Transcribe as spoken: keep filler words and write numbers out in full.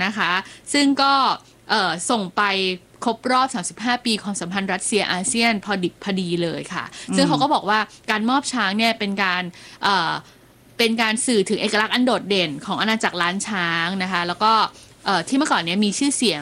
นะคะซึ่งก็ส่งไปครบรอบสามสิบห้าปีความสัมพันธ์รัสเซียอาเซียนพอดิบพอดีเลยค่ะซึ่งเขาก็บอกว่าการมอบช้างเนี่ยเป็นการเป็นการสื่อถึงเอกลักษณ์อันโดดเด่นของอาณาจักรล้านช้างนะคะแล้วก็ที่เมื่อก่อนนี้มีชื่อเสียง